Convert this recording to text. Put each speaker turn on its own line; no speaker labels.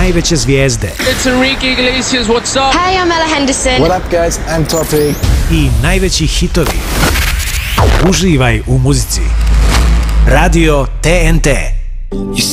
najveće zvijezde.
It's Enrique Iglesias, what's up?
Hey, I'm Ella Henderson.
What up guys, I'm Topi.
I najveći hitovi. Uživaj u muzici. Radio TNT.